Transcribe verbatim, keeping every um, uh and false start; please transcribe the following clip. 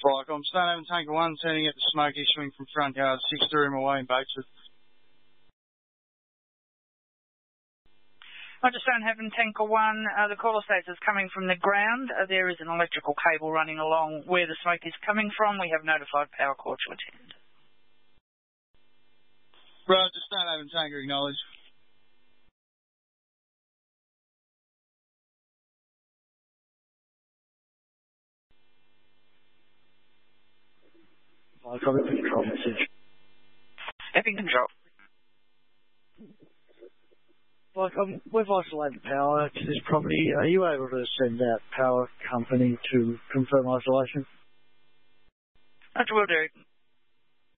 Like, I'm staying having tanker one, sending out the smoke issuing from front yard, six to room away in Batesford. Roger, Stonehaven, Tanker one. Uh, the caller states it's coming from the ground. Uh, there is an electrical cable running along where the smoke is coming from. We have notified Power Corps to attend. Roger, Stonehaven, Tanker acknowledged. I've got a control message. Epping Control. Like, um, we've isolated power to this property. Are you able to send out power company to confirm isolation? Roger, will do.